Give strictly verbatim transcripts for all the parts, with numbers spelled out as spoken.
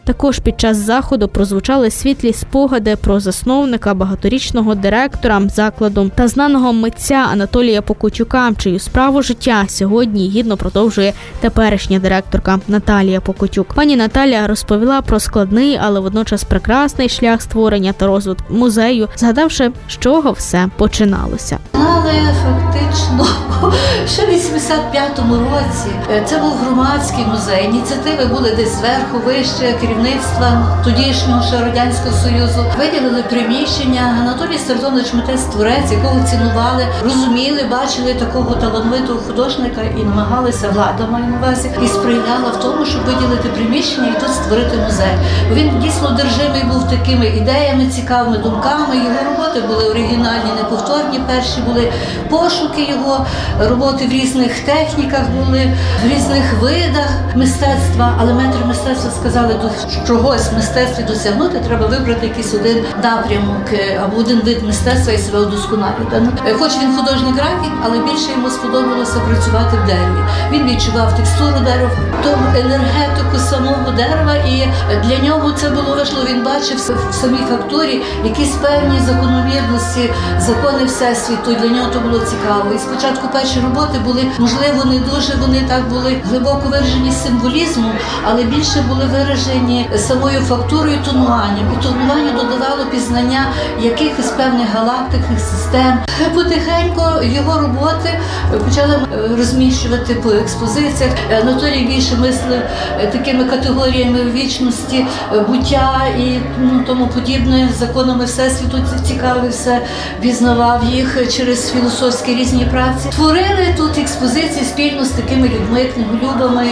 Також під час заходу прозвучали світлі спогади про засновника, багаторічного директора закладу та знаного митця Анатолія Покутюка, чию справу життя сьогодні гідно продовжує теперішня директорка Наталія Покутюк. Пані Наталія розповіла про складний, але водночас прекрасний шлях створення та розвитку музею, згадавши, з чого все починалося. Але фактично ще в вісімдесят п'ятому році це був громадський музей. Ініціативи були десь зверху, вище, керівництва тодішнього ще Радянського Союзу. Виділили приміщення. Анатолій Стратонович митець-творець, якого цінували, розуміли, бачили такого талановитого художника і намагалися, влада маю на увазі, і сприяла в тому, щоб виділити приміщення і тут створити музей. Він дійсно одержимий був такими ідеями, цікавими думками. Його роботи були оригінальні, неповторні. Перші були пошуки його, роботи в різних техніках були, в різних видах мистецтва. Але метри мистецтва сказали, до чогось в мистецтві досягнути, треба вибрати якийсь один напрямок або один вид мистецтва і себе удосконалювати. Хоч він художник графік, але більше йому сподобалося працювати в дереві. Він відчував текстуру дерева, тому енергетику самого дерева, і для нього це було важливо. Він бачив в самій фактурі якісь певні закономірності, закони Всесвіту. Для нього то було цікаво. І спочатку перші роботи були, можливо, не дуже, вони так були глибоко виражені символізмом, але більше були виражені самою фактурою, тонуванням. І тонування додавало пізнання якихось певних галактичних систем. Потихеньку його роботи почали розміщувати по експозиціях. Анатолій більше мислив такими категоріями вічності, буття і ну, тому подібне, законами Всесвіту цікавився, пізнавав їх через філософські різні праці. Творили тут експозиції спільно з такими людьми, книголюбами,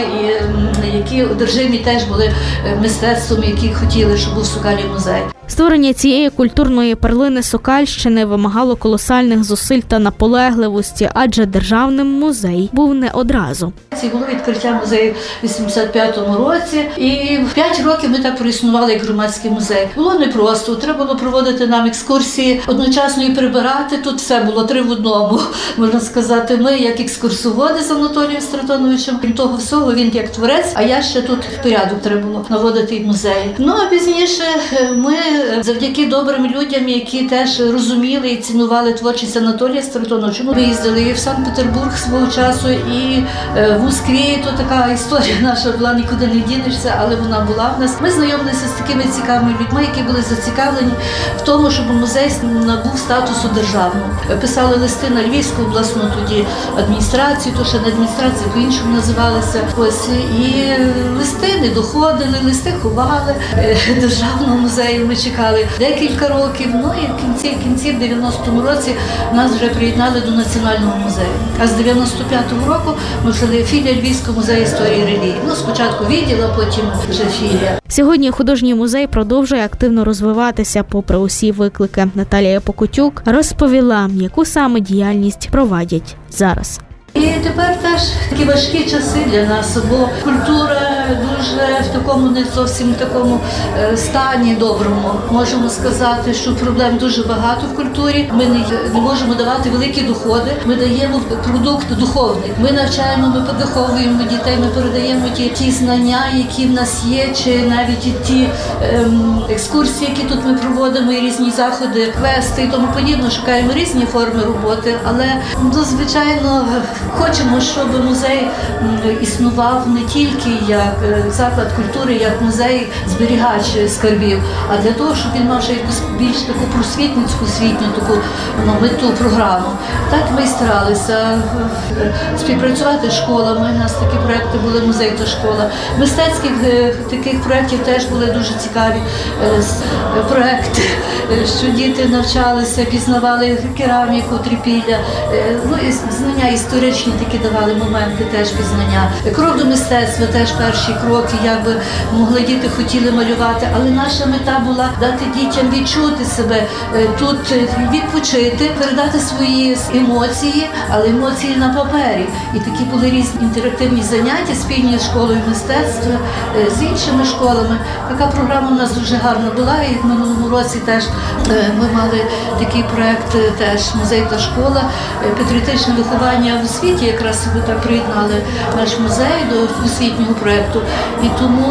які одержимі теж були мистецтвом, які хотіли, щоб був Сокальний музей. Створення цієї культурної перлини Сокальщини вимагало колосальних зусиль та наполегливості, адже державний музей був не одразу. Це було відкриття музею в вісімдесят п'ятому році, і в п'ять років ми так проіснували як громадський музей. Було непросто, треба було проводити нам екскурсії, одночасно і прибирати. Тут все було три в одному, можна сказати. Ми як екскурсоводи з Анатолієм Стратоновичем, крім того всього, він як творець, а я ще тут в порядок треба було наводити в музеї. Ну а пізніше ми завдяки добрим людям, які теж розуміли і цінували творчість Анатолія Стратоновича, ми виїздили і в Санкт-Петербург свого часу, і в Москві. То така історія наша була, нікуди не дінешся, але вона була в нас. Ми знайомилися з такими цікавими людьми, які були зацікавлені в тому, щоб музей набув статусу державного. Писали листи на Львівську обласну тоді адміністрацію, то ще не адміністрація, по-іншому називалися. Ось і листи не доходили, листи ховали державного музею. Ми чекали декілька років, ну і в кінці, в кінці в дев'яностому році нас вже приєднали до Національного музею. А з дев'яносто п'ятого року ми вжили філія Львівського музею історії і релігії. Ну, спочатку відділ, а потім вже філія. Сьогодні художній музей продовжує активно розвиватися попри усі виклики. Наталія Покутюк розповіла, яку саме діяльність провадять зараз. І тепер теж такі важкі часи для нас, бо культура дуже в такому не зовсім такому стані доброму. Можемо сказати, що проблем дуже багато в культурі. Ми не, не можемо давати великі доходи. Ми даємо продукт духовний. Ми навчаємо, ми виховуємо дітей, ми передаємо ті, ті знання, які в нас є, чи навіть ті ем, екскурсії, які тут ми проводимо, і різні заходи, квести і тому подібне. Шукаємо різні форми роботи, але ну, звичайно хочемо, щоб музей існував не тільки як заклад культури, як музей зберігач скарбів, а для того, щоб він мав ще якусь більш таку просвітницьку, освітню таку ну, мету, програму. Так ми і старалися співпрацювати з школами. У нас такі проекти були, музей та школа. Мистецьких таких проєктів теж були дуже цікаві проекти, що діти навчалися, пізнавали кераміку, трипілля, ну і знання історичні такі давали моменти, теж пізнання. Крок до мистецтва, теж перші кроки, як би могли діти хотіли малювати, але наша мета була дати дітям відчути себе тут, відпочити, передати свої емоції, але емоції на папері. І такі були різні інтерактивні заняття спільні з школою мистецтва, з іншими школами. Така програма у нас дуже гарна була, і в минулому році теж ми мали такий проєкт, теж музей та школа, патріотичне виховання в освіті, якраз ви так приєднали наш музей до освітнього проєкту. І тому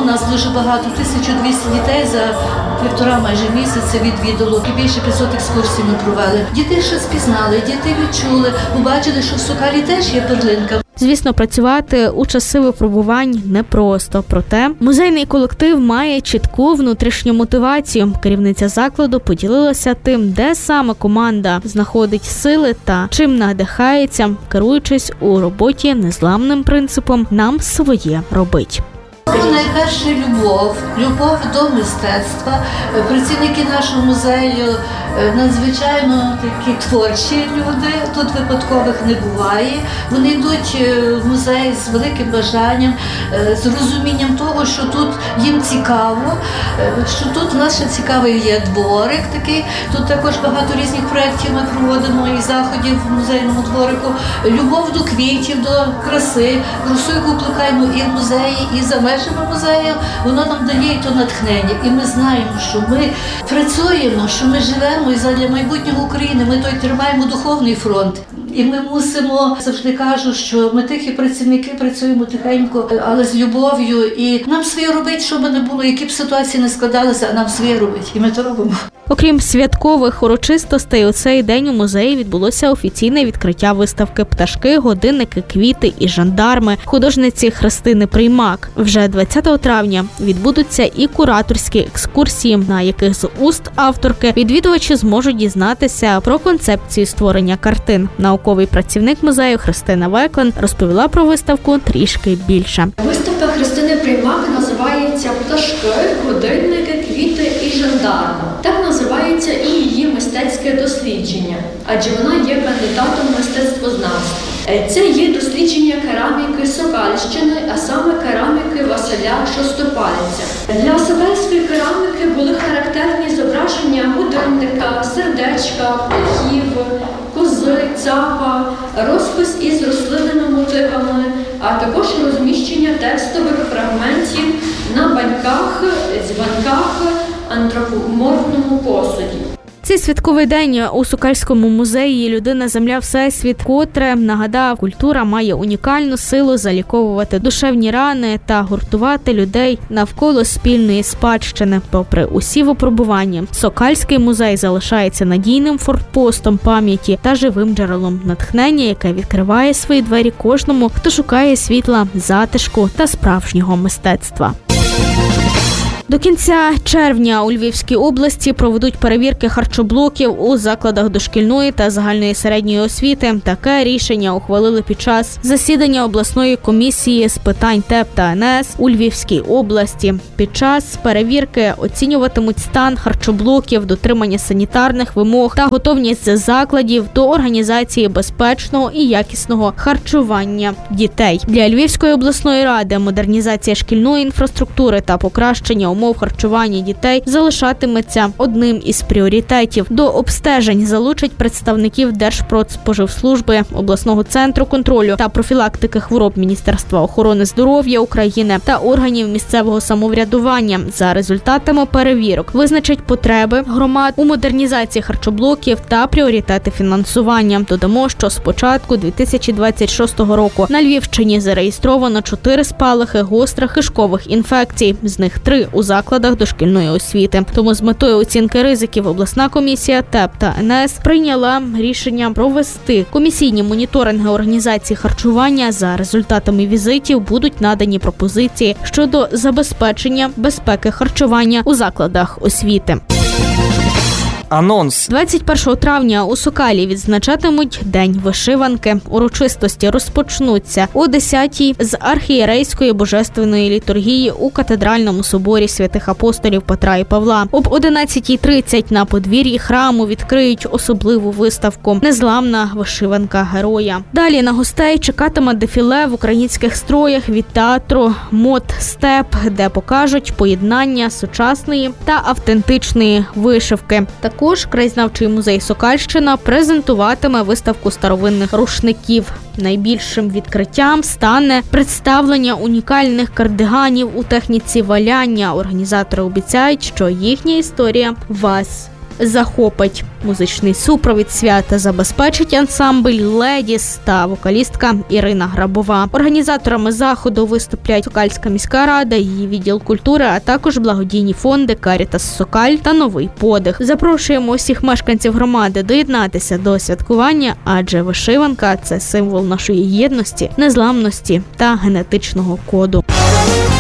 у нас дуже багато, тисяча двісті дітей за півтора майже місяця відвідало. І більше п'ятсот екскурсій ми провели. Діти ще спізнали, діти відчули, побачили, що в Сокалі теж є перлинка. Звісно, працювати у часи випробувань непросто. Проте музейний колектив має чітку внутрішню мотивацію. Керівниця закладу поділилася тим, де саме команда знаходить сили та чим надихається, керуючись у роботі незламним принципом «нам своє робить». Найперше любов, любов до мистецтва. Працівники нашого музею надзвичайно такі творчі люди, тут випадкових не буває. Вони йдуть в музей з великим бажанням, з розумінням того, що тут їм цікаво, що тут у нас ще цікавий є дворик такий, тут також багато різних проєктів ми проводимо і заходів в музейному дворику. Любов до квітів, до краси, красу, яку плекаємо і в музеї, і за межами музею, воно нам дає і то натхнення. І ми знаємо, що ми працюємо, що ми живемо і задля майбутнього України. Ми той тримаємо духовний фронт. І ми мусимо, завжди кажу, що ми тихі працівники працюємо тихенько, але з любов'ю. І нам своє робить, що би не було, які б ситуації не складалися, а нам своє робить. І ми то робимо. Окрім святкових урочистостей, у цей день у музеї відбулося офіційне відкриття виставки «Пташки, годинники, квіти і жандарми» художниці Христини Приймак. Вже двадцятого травня відбудуться і кураторські екскурсії, на яких з уст авторки відвідувачі зможуть дізнатися про концепцію створення картин. Науковий працівник музею Христина Веклен розповіла про виставку трішки більше. Виставка Христини Приймак називається «Пташки, годинники, квіти і жандарми». Так називається і її мистецьке дослідження, адже вона є кандидатом мистецтвознавства. Це є дослідження кераміки Сокальщини, а саме кераміки Василя Шостопалиця. Для сокальської кераміки були характерні зображення годинника, сердечка, птахів, кози, цапа, розпис із рослинними мотивами, а також розміщення текстових фрагментів на баньках, дзвінках, антропоморфному посуді. Цей святковий день у Сокальському музеї «Людина, земля, всесвіт» котре нагадав, культура має унікальну силу заліковувати душевні рани та гуртувати людей навколо спільної спадщини. Попри усі випробування, Сокальський музей залишається надійним фортпостом пам'яті та живим джерелом натхнення, яке відкриває свої двері кожному, хто шукає світла, затишку та справжнього мистецтва. До кінця червня у Львівській області проведуть перевірки харчоблоків у закладах дошкільної та загальної середньої освіти. Таке рішення ухвалили під час засідання обласної комісії з питань ТЕП та ен ес у Львівській області. Під час перевірки оцінюватимуть стан харчоблоків, дотримання санітарних вимог та готовність закладів до організації безпечного і якісного харчування дітей. Для Львівської обласної ради модернізація шкільної інфраструктури та покращення умов харчування дітей залишатиметься одним із пріоритетів. До обстежень залучать представників Держпродспоживслужби, обласного центру контролю та профілактики хвороб Міністерства охорони здоров'я України та органів місцевого самоврядування. За результатами перевірок визначать потреби громад у модернізації харчоблоків та пріоритети фінансування. Додамо, що з початку дві тисячі двадцять шостого року на Львівщині зареєстровано чотири спалахи гострих кишкових інфекцій, з них три у закладах дошкільної освіти. Тому з метою оцінки ризиків обласна комісія ТЕП та ен ес прийняла рішення провести комісійні моніторинги організації харчування. За результатами візитів будуть надані пропозиції щодо забезпечення безпеки харчування у закладах освіти. Анонс. двадцять першого травня у Сокалі відзначатимуть День вишиванки. Урочистості розпочнуться о десятій з архієрейської божественної літургії у катедральному соборі святих апостолів Петра і Павла. Об одинадцятій тридцять на подвір'ї храму відкриють особливу виставку «Незламна вишиванка героя». Далі на гостей чекатиме дефіле в українських строях від театру «Мод Степ», де покажуть поєднання сучасної та автентичної вишивки. Також краєзнавчий музей Сокальщина презентуватиме виставку старовинних рушників. Найбільшим відкриттям стане представлення унікальних кардиганів у техніці валяння. Організатори обіцяють, що їхня історія вас захопить. Музичний супровід свята забезпечить ансамбль «Ледіс» та вокалістка Ірина Грабова. Організаторами заходу виступлять Сокальська міська рада, її відділ культури, а також благодійні фонди «Карітас Сокаль» та «Новий подих». Запрошуємо усіх мешканців громади доєднатися до святкування, адже вишиванка – це символ нашої єдності, незламності та генетичного коду.